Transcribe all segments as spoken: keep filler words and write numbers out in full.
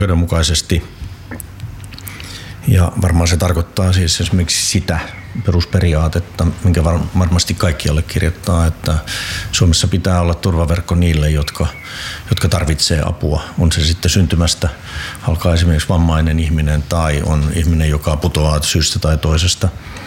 oikeudenmukaisesti. Ja varmaan se tarkoittaa siis esimerkiksi sitä perusperiaatetta, minkä varmasti kaikki allekirjoittaa, että Suomessa pitää olla turvaverkko niille, jotka, jotka tarvitsee apua. On se sitten syntymästä alkaa esimerkiksi vammainen ihminen tai on ihminen, joka putoaa syystä tai toisesta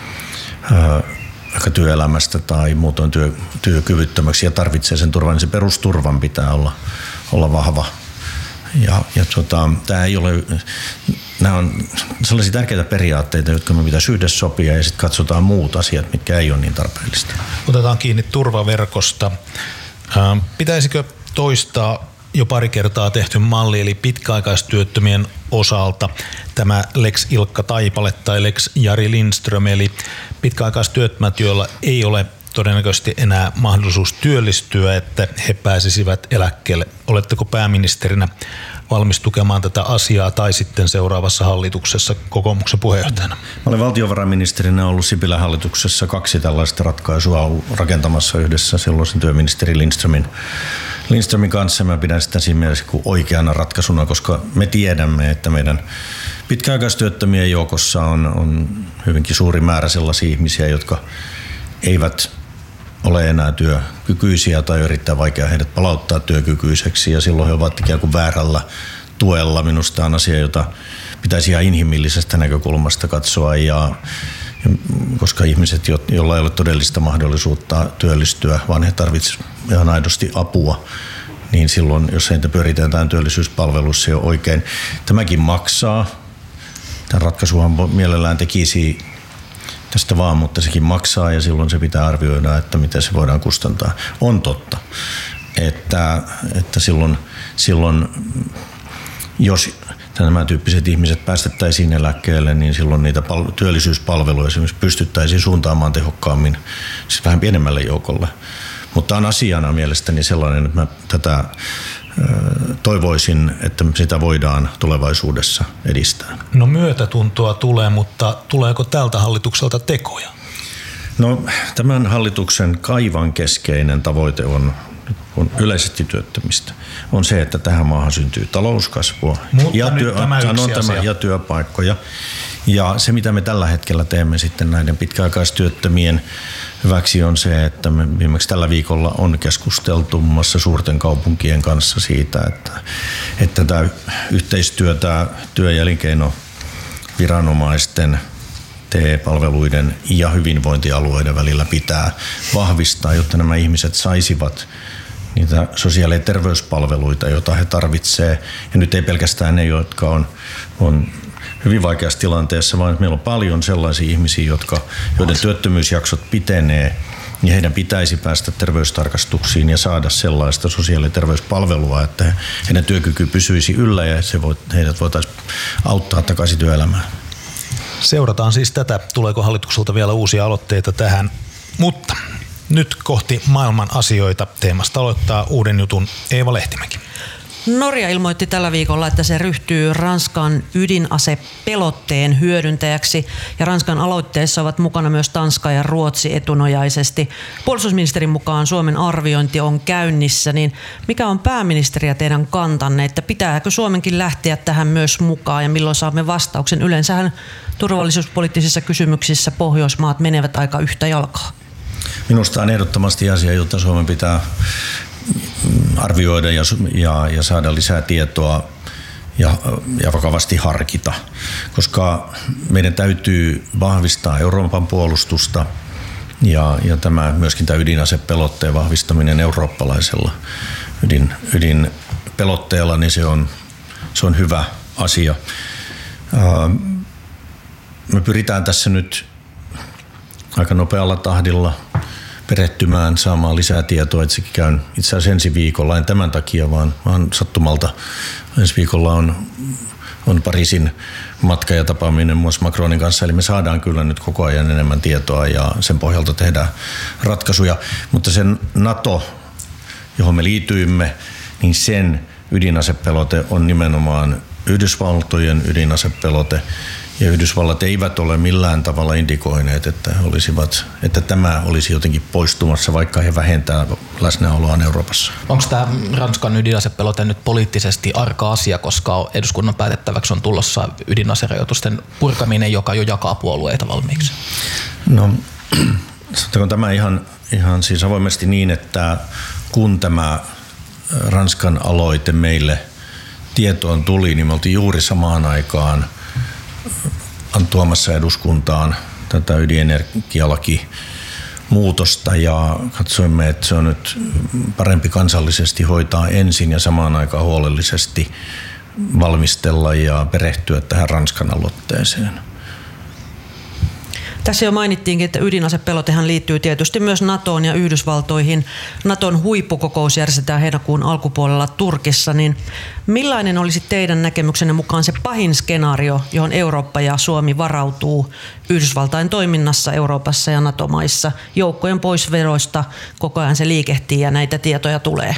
ehkä työelämästä tai muutoin työ, työkyvyttömäksi ja tarvitsee sen turvan, niin se perusturvan pitää olla, olla vahva. Ja, ja tota, tämä ei ole, nämä on sellaisia tärkeitä periaatteita, jotka me pitäisi yhdessä sopia ja sitten katsotaan muut asiat, mitkä ei ole niin tarpeellista. Otetaan kiinni turvaverkosta. Pitäisikö toistaa jo pari kertaa tehty malli, eli pitkäaikaistyöttömien osalta tämä Lex Ilkka Taipale tai Lex Jari Lindström, eli pitkäaikaistyöttömät, joilla ei ole todennäköisesti enää mahdollisuus työllistyä, että he pääsisivät eläkkeelle. Oletteko pääministerinä valmis tukemaan tätä asiaa tai sitten seuraavassa hallituksessa kokoomuksen puheenjohtajana? Mä olen valtiovarainministerinä ollut Sipilän hallituksessa kaksi tällaista ratkaisua rakentamassa yhdessä silloisen työministeri Lindströmin, Lindströmin kanssa. Mä pidän sitä siinä mielessä kuin oikeana ratkaisuna, koska me tiedämme, että meidän pitkäaikaistyöttömien joukossa on, on hyvinkin suuri määrä sellaisia ihmisiä, jotka eivät ole enää työkykyisiä tai yrittää vaikea heidät palauttaa työkykyiseksi ja silloin he ovat ikään kuin väärällä tuella. Minusta on asia, jota pitäisi ihan inhimillisestä näkökulmasta katsoa ja, ja koska ihmiset, joilla ei ole todellista mahdollisuutta työllistyä, vaan he tarvitsevat ihan aidosti apua, niin silloin, jos heitä pyöritetään työllisyyspalveluissa jo oikein, tämäkin maksaa. Tämän ratkaisuhan mielellään tekisi tästä vaan, mutta sekin maksaa ja silloin se pitää arvioida, että miten se voidaan kustantaa. On totta, että, että silloin, silloin jos nämä tyyppiset ihmiset päästettäisiin eläkkeelle, niin silloin niitä pal- työllisyyspalveluja esimerkiksi pystyttäisiin suuntaamaan tehokkaammin, siis vähän pienemmälle joukolle. Mutta on asiana mielestäni sellainen, että mä tätä toivoisin, että sitä voidaan tulevaisuudessa edistää. No myötätuntoa tulee, mutta tuleeko tältä hallitukselta tekoja? No tämän hallituksen kaivan keskeinen tavoite on, on yleisesti työttömistä. On se, että tähän maahan syntyy talouskasvua ja, työ, tämä tämä, ja työpaikkoja. Ja se, mitä me tällä hetkellä teemme sitten näiden pitkäaikaistyöttömien hyväksi on se, että me viimeksi tällä viikolla on keskusteltu muun muassa suurten kaupunkien kanssa siitä, että, että tämä yhteistyö, tämä työ- ja elinkeinoviranomaisten, T E-palveluiden ja hyvinvointialueiden välillä pitää vahvistaa, jotta nämä ihmiset saisivat niitä sosiaali- ja terveyspalveluita, joita he tarvitsevat. Ja nyt ei pelkästään ne, jotka on, on hyvin vaikeassa tilanteessa, vaan meillä on paljon sellaisia ihmisiä, jotka, joiden työttömyysjaksot pitenee, niin heidän pitäisi päästä terveystarkastuksiin ja saada sellaista sosiaali- ja terveyspalvelua, että heidän työkyky pysyisi yllä ja se voi, heidät voitaisiin auttaa takaisin työelämään. Seurataan siis tätä, tuleeko hallitukselta vielä uusia aloitteita tähän, mutta nyt kohti maailman asioita. Teemasta aloittaa uuden jutun Eeva Lehtimäki. Norja ilmoitti tällä viikolla, että se ryhtyy Ranskan ydinasepelotteen hyödyntäjäksi ja Ranskan aloitteessa ovat mukana myös Tanska ja Ruotsi etunojaisesti. Puolustusministerin mukaan Suomen arviointi on käynnissä, niin mikä on pääministeri ja teidän kantanne, että pitääkö Suomenkin lähteä tähän myös mukaan ja milloin saamme vastauksen? Yleensähän turvallisuuspoliittisissa kysymyksissä Pohjoismaat menevät aika yhtä jalkaa. Minusta on ehdottomasti asia, jota Suomen pitää arvioida ja, ja, ja saada lisää tietoa ja, ja vakavasti harkita, koska meidän täytyy vahvistaa Euroopan puolustusta ja, ja tämä, myöskin tämä ydinasepelotteen vahvistaminen eurooppalaisella ydin, ydinpelotteella, niin se on, se on hyvä asia. Me pyritään tässä nyt aika nopealla tahdilla perehtymään, saamaan lisää tietoa. Itsekin käyn itse asiassa ensi viikolla, en tämän takia, vaan, vaan sattumalta ensi viikolla on, on Pariisin matka ja tapaaminen muun muassa Macronin kanssa. Eli me saadaan kyllä nyt koko ajan enemmän tietoa ja sen pohjalta tehdään ratkaisuja. Mutta sen NATO, johon me liityimme, niin sen ydinasepelote on nimenomaan Yhdysvaltojen ydinasepelote. Ja Yhdysvallat eivät ole millään tavalla indikoineet, että, he olisivat, että tämä olisi jotenkin poistumassa, vaikka he vähentää läsnäoloaan Euroopassa. Onko tämä Ranskan ydinasepelote nyt poliittisesti arka asia, koska eduskunnan päätettäväksi on tulossa ydinaserajoitusten purkaminen, joka jo jakaa puolueita valmiiksi? No, sanotaanko tämä ihan, ihan siis avoimesti niin, että kun tämä Ranskan aloite meille tietoon tuli, niin me oltiin juuri samaan aikaan tuomassa eduskuntaan tätä ydinenergialaki muutosta ja katsoimme, että se on nyt parempi kansallisesti hoitaa ensin ja samaan aikaan huolellisesti valmistella ja perehtyä tähän Ranskan aloitteeseen. Tässä jo mainittiinkin, että ydinasepelotehan liittyy tietysti myös NATOon ja Yhdysvaltoihin. NATOn huippukokous järjestetään heinäkuun alkupuolella Turkissa. Niin millainen olisi teidän näkemyksenne mukaan se pahin skenaario, johon Eurooppa ja Suomi varautuu Yhdysvaltain toiminnassa Euroopassa ja NATO-maissa? Joukkojen poisveroista koko ajan se liikehtii ja näitä tietoja tulee.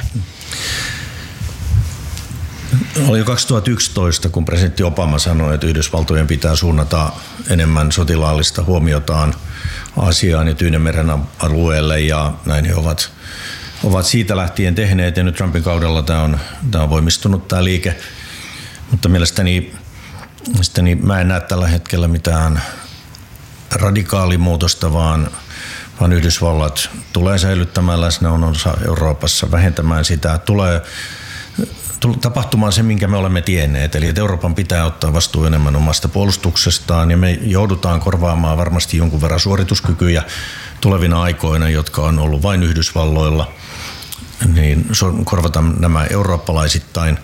Oli jo kaksituhattayksitoista, kun presidentti Obama sanoi, että Yhdysvaltojen pitää suunnata enemmän sotilaallista huomiotaan Aasiaan ja Tyynenmeren alueelle, ja näin he ovat, ovat siitä lähtien tehneet, ja nyt Trumpin kaudella tämä on, tämä on voimistunut tämä liike. Mutta mielestäni, mielestäni mä en näe tällä hetkellä mitään radikaalimuutosta, vaan, vaan Yhdysvallat tulee säilyttämään läsnäolonsa Euroopassa, vähentämään sitä, tulee tapahtumaan se, minkä me olemme tienneet, eli että Euroopan pitää ottaa vastuu enemmän omasta puolustuksestaan ja me joudutaan korvaamaan varmasti jonkun verran suorituskykyjä tulevina aikoina, jotka on ollut vain Yhdysvalloilla, niin korvataan nämä eurooppalaisittain.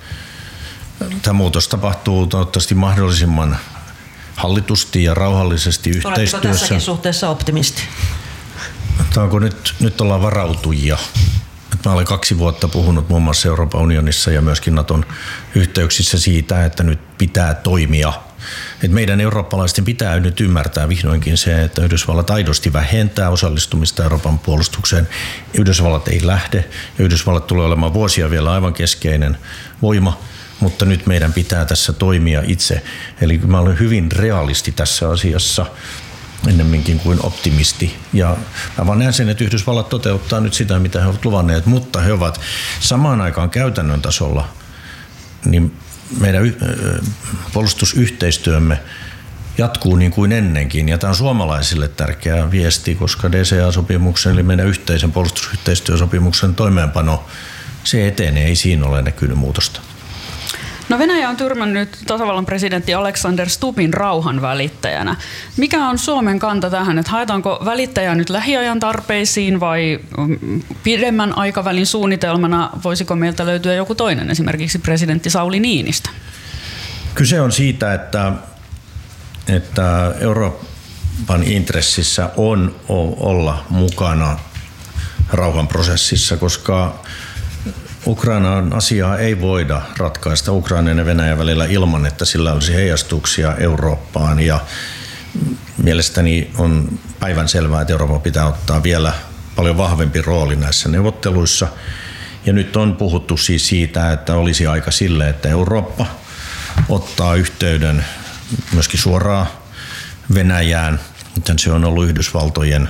Tämä muutos tapahtuu toivottavasti mahdollisimman hallitusti ja rauhallisesti yhteistyössä. Oletko tässäkin suhteessa optimisti? Onko nyt, nyt ollaan varautujia? Mä olen kaksi vuotta puhunut muun muassa Euroopan unionissa ja myöskin Naton yhteyksissä siitä, että nyt pitää toimia. Että meidän eurooppalaisten pitää nyt ymmärtää vihdoinkin se, että Yhdysvallat aidosti vähentää osallistumista Euroopan puolustukseen. Yhdysvallat ei lähde ja Yhdysvallat tulee olemaan vuosia vielä aivan keskeinen voima, mutta nyt meidän pitää tässä toimia itse. Eli mä olen hyvin realisti tässä asiassa ennemminkin kuin optimisti. Ja mä vaan näen sen, että Yhdysvallat toteuttaa nyt sitä, mitä he ovat luvanneet, mutta he ovat samaan aikaan käytännön tasolla, niin meidän puolustusyhteistyömme jatkuu niin kuin ennenkin. Ja tämä on suomalaisille tärkeä viesti, koska D C A-sopimuksen, eli meidän yhteisen puolustusyhteistyösopimuksen toimeenpano, se etenee, ei siinä ole näkynyt muutosta. No Venäjä on tyrmännyt tasavallan presidentti Alexander Stubbin rauhan välittäjänä. Mikä on Suomen kanta tähän, että haetaanko välittäjää nyt lähiajan tarpeisiin vai pidemmän aikavälin suunnitelmana? Voisiko meiltä löytyä joku toinen, esimerkiksi presidentti Sauli Niinistö? Kyse on siitä, että, että Euroopan intressissä on olla mukana rauhanprosessissa, koska Ukrainan asiaa ei voida ratkaista Ukrainan ja Venäjän välillä ilman, että sillä olisi heijastuksia Eurooppaan. Ja mielestäni on päivänselvää, että Euroopan pitää ottaa vielä paljon vahvempi rooli näissä neuvotteluissa. Ja nyt on puhuttu siis siitä, että olisi aika sille, että Eurooppa ottaa yhteyden myöskin suoraan Venäjään, miten se on ollut Yhdysvaltojen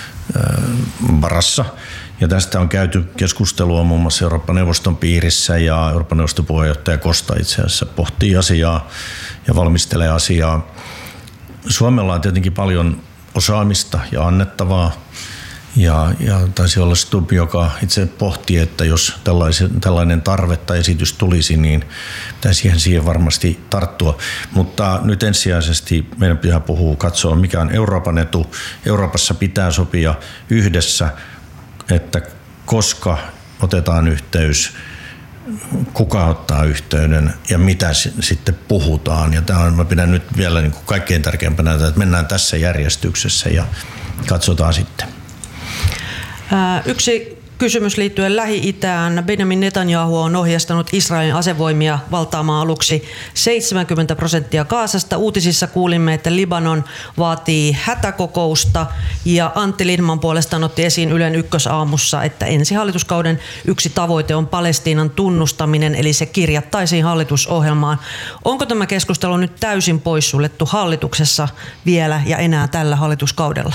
varassa. Ja tästä on käyty keskustelua muun muassa Euroopan neuvoston piirissä ja Euroopan neuvoston puheenjohtaja Costa itse asiassa pohtii asiaa ja valmistelee asiaa. Suomella on tietenkin paljon osaamista ja annettavaa ja, ja taisi olla Stubb, joka itse pohti, että jos tällainen tarve tai esitys tulisi, niin pitäisi siihen, siihen varmasti tarttua. Mutta nyt ensisijaisesti meidän pitää puhua, katsoa mikä on Euroopan etu. Euroopassa pitää sopia yhdessä, että koska otetaan yhteys, kuka ottaa yhteyden ja mitä sitten puhutaan. Ja tämä on, mä pidän nyt vielä niin kuin kaikkein tärkeimpänä, että mennään tässä järjestyksessä ja katsotaan sitten. Yksi kysymys liittyen Lähi-Itään. Benjamin Netanyahu on ohjastanut Israelin asevoimia valtaamaan aluksi seitsemänkymmentä prosenttia Gazasta. Uutisissa kuulimme, että Libanon vaatii hätäkokousta ja Antti Lindman puolestaan otti esiin Ylen ykkösaamussa, että ensi hallituskauden yksi tavoite on Palestiinan tunnustaminen, eli se kirjattaisiin hallitusohjelmaan. Onko tämä keskustelu nyt täysin poissuljettu hallituksessa vielä ja enää tällä hallituskaudella?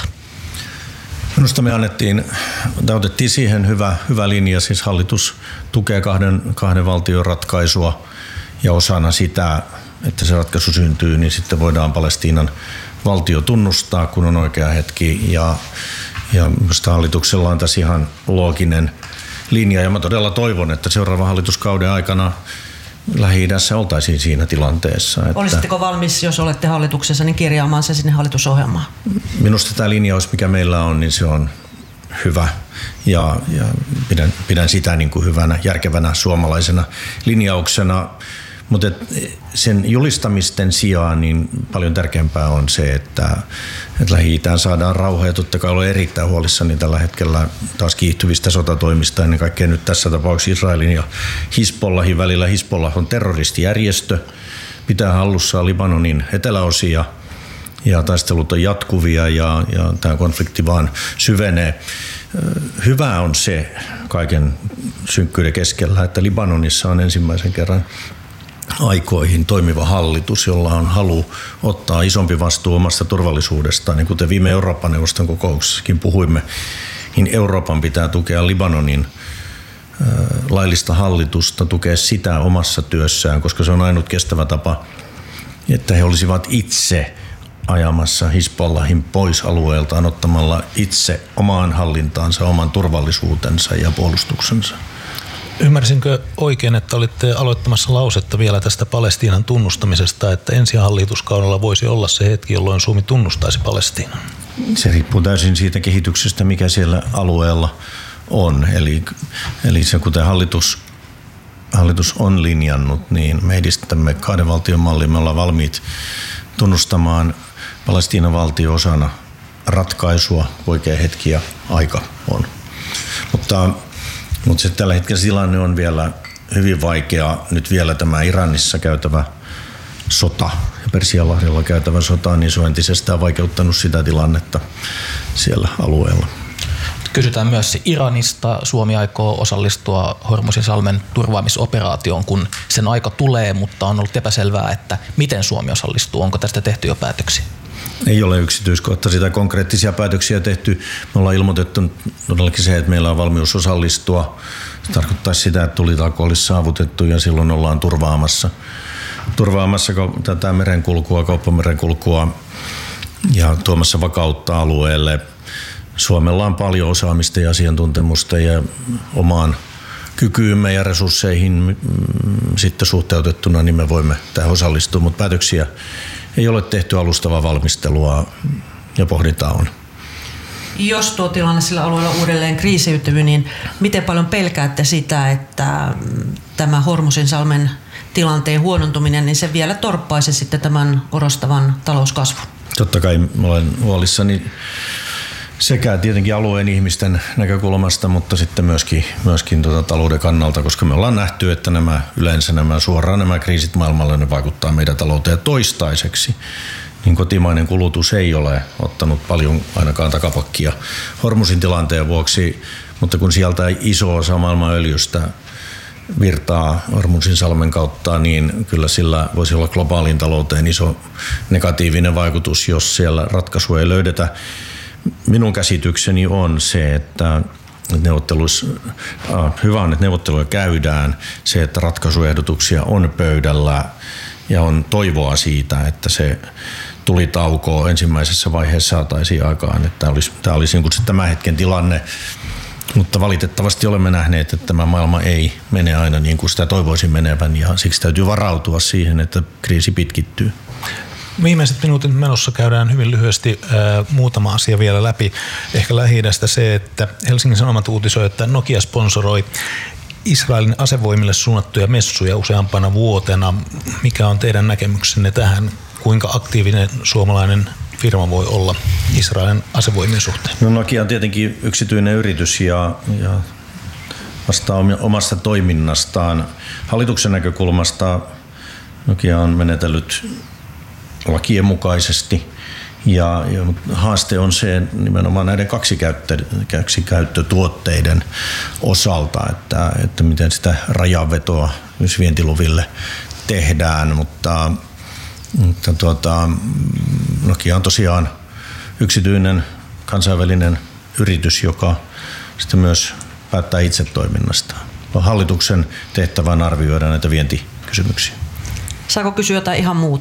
Minusta me annettiin, otettiin siihen hyvä, hyvä linja, siis hallitus tukee kahden, kahden valtion ratkaisua ja osana sitä, että se ratkaisu syntyy, niin sitten voidaan Palestiinan valtio tunnustaa, kun on oikea hetki ja, ja minusta hallituksella on tässä ihan looginen linja ja mä todella toivon, että seuraavan hallituskauden aikana Lähi-idässä oltaisiin siinä tilanteessa. Että olisitteko valmis, jos olette hallituksessa, niin kirjaamaan se sinne hallitusohjelmaan? Minusta tämä linjaus, mikä meillä on, niin se on hyvä ja, ja pidän, pidän sitä niin kuin hyvänä, järkevänä suomalaisena linjauksena. Mutta sen julistamisten sijaan niin paljon tärkeämpää on se, että, että Lähi-itään saadaan rauha ja totta kai olen erittäin huolissani tällä hetkellä taas kiihtyvistä sotatoimista, ennen kaikkea nyt tässä tapauksessa Israelin ja Hizbollahin välillä. Hizbollah on terroristijärjestö, pitää hallussaan Libanonin eteläosia ja taistelut on jatkuvia ja, ja tämä konflikti vaan syvenee. Hyvä on se kaiken synkkyyden keskellä, että Libanonissa on ensimmäisen kerran aikoihin toimiva hallitus, jolla on halu ottaa isompi vastuu omasta turvallisuudestaan. Niin kuten viime Euroopan neuvoston kokouksessakin puhuimme, niin Euroopan pitää tukea Libanonin laillista hallitusta, tukea sitä omassa työssään, koska se on ainut kestävä tapa, että he olisivat itse ajamassa Hizbollahin pois alueeltaan ottamalla itse omaan hallintaansa, oman turvallisuutensa ja puolustuksensa. Ymmärsinkö oikein, että olitte aloittamassa lausetta vielä tästä Palestiinan tunnustamisesta, että ensi hallituskaudella voisi olla se hetki, jolloin Suomi tunnustaisi Palestiinan? Se riippuu täysin siitä kehityksestä, mikä siellä alueella on. Eli, eli se, kuten hallitus, hallitus on linjannut, niin me edistämme kahden valtion mallia. Me ollaan valmiit tunnustamaan Palestiinan valtio osana ratkaisua, oikea hetki ja aika on. Mutta Mutta se tällä hetkellä tilanne on vielä hyvin vaikea. Nyt vielä tämä Iranissa käytävä sota ja Persianlahdella käytävä sota, niin se on entisestään vaikeuttanut sitä tilannetta siellä alueella. Kysytään myös Iranista. Suomi aikoo osallistua Hormuzinsalmen turvaamisoperaatioon, kun sen aika tulee, mutta on ollut epäselvää, että miten Suomi osallistuu. Onko tästä tehty jo päätöksiä? Ei ole yksityiskohtaisia tai konkreettisia päätöksiä tehty. Me ollaan ilmoitettu todellakin se, että meillä on valmius osallistua. Se tarkoittaisi sitä, että tulitauko olisi saavutettu ja silloin ollaan turvaamassa, turvaamassa tätä merenkulkua, kauppamerenkulkua ja tuomassa vakautta alueelle. Suomella on paljon osaamista ja asiantuntemusta ja omaan kykyymme ja resursseihin sitten suhteutettuna, niin me voimme tähän osallistua, mutta päätöksiä ei ole tehty alustavaa valmistelua ja pohdintaa on. Jos tuo tilanne sillä alueella uudelleen kriisiytyy, niin miten paljon pelkäätte sitä, että tämä Hormuzinsalmen tilanteen huonontuminen, niin se vielä torppaisi sitten tämän orastavan talouskasvun? Totta kai olen huolissani sekä tietenkin alueen ihmisten näkökulmasta, mutta sitten myöskin, myöskin tuota talouden kannalta, koska me ollaan nähty, että nämä yleensä nämä suoraan nämä kriisit maailmalla ne vaikuttaa meidän talouteen toistaiseksi. Niin kotimainen kulutus ei ole ottanut paljon ainakaan takapakkia Hormuzin tilanteen vuoksi, mutta kun sieltä iso osa maailman öljystä virtaa Hormuzinsalmen kautta, niin kyllä sillä voisi olla globaaliin talouteen iso negatiivinen vaikutus, jos siellä ratkaisua ei löydetä. Minun käsitykseni on se, että neuvotteluissa, äh, hyvä on, että neuvotteluja käydään, se, että ratkaisuehdotuksia on pöydällä ja on toivoa siitä, että se tulitauko ensimmäisessä vaiheessa saataisiin aikaan, että tämä olisi, tämä olisi niin kuin se tämän hetken tilanne, mutta valitettavasti olemme nähneet, että tämä maailma ei mene aina niin kuin sitä toivoisin menevän ja siksi täytyy varautua siihen, että kriisi pitkittyy. Viimeiset minuutit menossa käydään hyvin lyhyesti äh, muutama asia vielä läpi. Ehkä Lähi-idästä se, että Helsingin Sanomat uutisoi, että Nokia sponsoroi Israelin asevoimille suunnattuja messuja useampana vuotena. Mikä on teidän näkemyksenne tähän? Kuinka aktiivinen suomalainen firma voi olla Israelin asevoimien suhteen? No Nokia on tietenkin yksityinen yritys ja, ja vastaa omasta toiminnastaan. Hallituksen näkökulmasta Nokia on menetellyt lakien mukaisesti ja, ja haaste on se nimenomaan näiden kaksikäyttötuotteiden osalta, että, että miten sitä rajanvetoa myös vientiluville tehdään, mutta, mutta tuota, Nokia on tosiaan yksityinen kansainvälinen yritys, joka sitten myös päättää itse toiminnastaan. Hallituksen tehtävä on arvioida näitä vientikysymyksiä. Saako kysyä jotain ihan muuta?